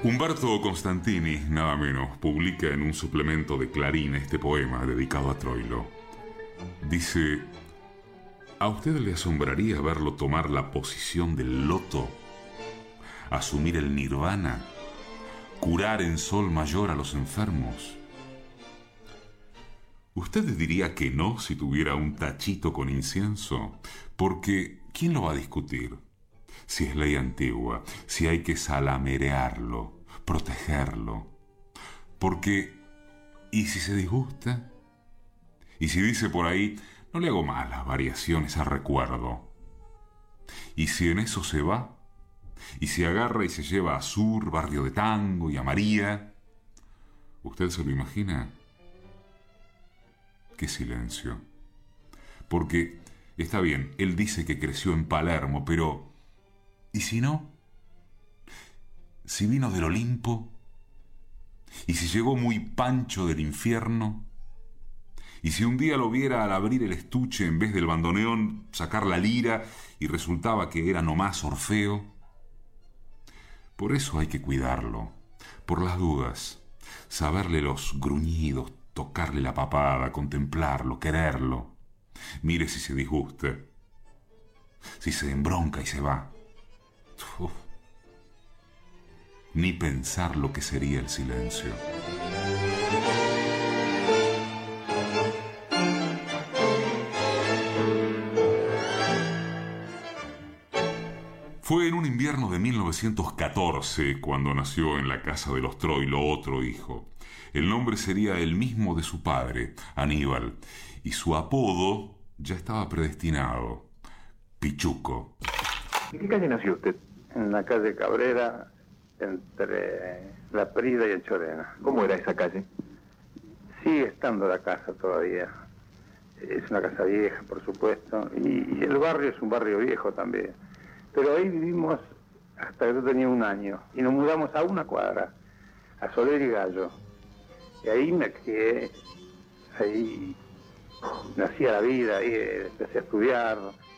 Umberto Constantini, nada menos, publica en un suplemento de Clarín este poema dedicado a Troilo. Dice: ¿a usted le asombraría verlo tomar la posición del loto? ¿Asumir el nirvana? ¿Curar en sol mayor a los enfermos? ¿Usted diría que no si tuviera un tachito con incienso? Porque ¿quién lo va a discutir? Si es ley antigua, si hay que salamerearlo, protegerlo. Porque, ¿y si se disgusta? ¿Y si dice por ahí, no le hago más las variaciones al recuerdo? ¿Y si en eso se va? ¿Y si agarra y se lleva a Sur, Barrio de Tango y a María? ¿Usted se lo imagina? ¡Qué silencio! Porque, está bien, él dice que creció en Palermo, pero ¿y si no? ¿Si vino del Olimpo? ¿Y si llegó muy pancho del infierno? ¿Y si un día lo viera al abrir el estuche en vez del bandoneón sacar la lira y resultaba que era nomás Orfeo? Por eso hay que cuidarlo, por las dudas, saberle los gruñidos, tocarle la papada, contemplarlo, quererlo. Mire si se disgusta, si se embronca y se va. Uf. Ni pensar lo que sería el silencio. Fue en un invierno de 1914 cuando nació en la casa de los Troilo otro hijo. El nombre sería el mismo de su padre, Aníbal, y su apodo ya estaba predestinado: Pichuco. ¿En qué calle nació usted? En la calle Cabrera, entre La Prida y el Chorena. ¿Cómo era esa calle? Sigue estando la casa todavía. Es una casa vieja, por supuesto, y el barrio es un barrio viejo también. Pero ahí vivimos hasta que yo tenía 1 año, y nos mudamos a 1 cuadra, a Soler y Gallo. Y ahí me crié, ahí nacía la vida, ahí empecé a estudiar.